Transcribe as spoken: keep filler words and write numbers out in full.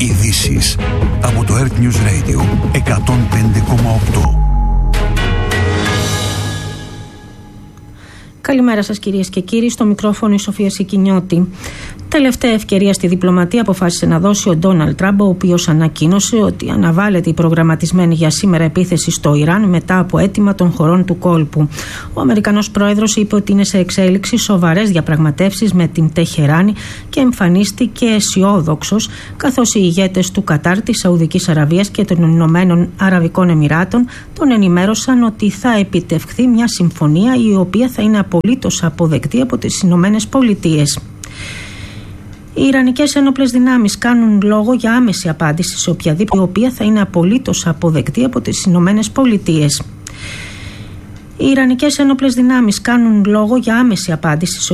Ειδήσεις από το Earth News Radio εκατόν πέντε κόμμα οκτώ. Καλημέρα σας κυρίες και κύριοι, στο μικρόφωνο η Σοφία Σικινιώτη. Τελευταία ευκαιρία στη διπλωματία αποφάσισε να δώσει ο Ντόναλντ Τραμπ, ο οποίος ανακοίνωσε ότι αναβάλλεται η προγραμματισμένη για σήμερα επίθεση στο Ιράν μετά από αίτημα των χωρών του κόλπου. Ο Αμερικανός πρόεδρος είπε ότι είναι σε εξέλιξη σοβαρές διαπραγματεύσεις με την Τεχεράνη και εμφανίστηκε αισιόδοξος, καθώς οι ηγέτες του Κατάρ, της Σαουδικής Αραβίας και των Ηνωμένων Αραβικών Εμιράτων τον ενημέρωσαν ότι θα επιτευχθεί μια συμφωνία η οποία θα είναι απολύτως αποδεκτή από τις Ηνωμένες Πολιτείες. Οι Ιρανικές ένοπλες δυνάμεις κάνουν λόγο για άμεση απάντηση σε οποιαδήποτε, η οποία θα είναι απολύτως αποδεκτή από τις Ηνωμένες Πολιτείες. Οι Ιρανικές ένοπλες δυνάμεις κάνουν λόγο για άμεση απάντηση σε